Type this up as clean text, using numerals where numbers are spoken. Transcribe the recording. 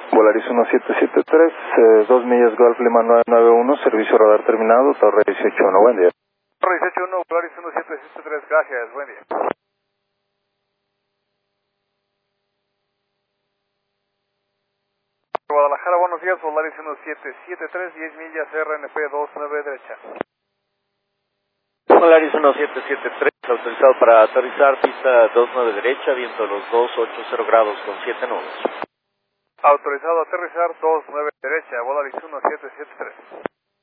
Volaris 1773, 2 millas Golf Lima 991, servicio radar terminado, Torre 181, buen día. Torre 181, Volaris 1773, gracias, buen día. Guadalajara, buenos días, Volaris 1773, 10 millas RNP 29 derecha. Volaris 1773, autorizado para aterrizar, pista 29 derecha, viento los 280 grados con 7 nubes. Autorizado a aterrizar 29 derecha, Volaris 1773.